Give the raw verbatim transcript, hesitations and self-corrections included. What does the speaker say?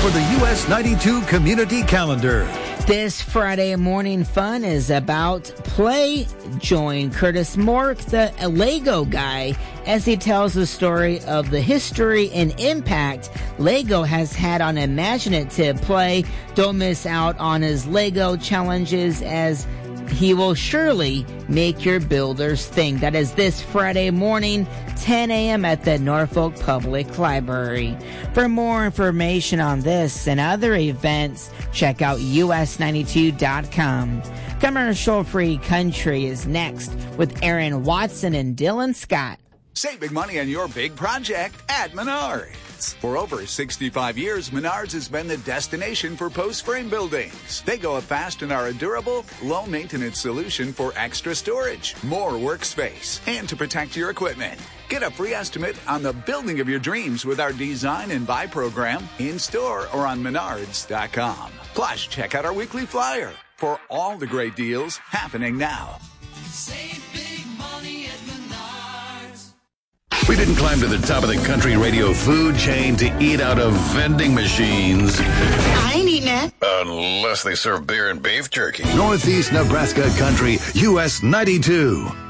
for the U S ninety-two Community Calendar. This Friday morning fun is about play. Join Curtis Mork, the Lego guy, as he tells the story of the history and impact Lego has had on imaginative play. Don't miss out on his Lego challenges, as he will surely make your builders think. That is this Friday morning, ten a.m. at the Norfolk Public Library. For more information on this and other events, check out U S ninety-two dot com. Commercial-free country is next with Aaron Watson and Dylan Scott. Save big money on your big project at Menards. For over sixty-five years, Menards has been the destination for post-frame buildings. They go up fast and are a durable, low-maintenance solution for extra storage, more workspace, and to protect your equipment. Get a free estimate on the building of your dreams with our Design and Buy program in-store or on menards dot com. Plus, check out our weekly flyer for all the great deals happening now. Save big money at Menards. We didn't climb to the top of the country radio food chain to eat out of vending machines. I ain't eating that. Unless they serve beer and beef jerky. Northeast Nebraska Country, U S ninety-two.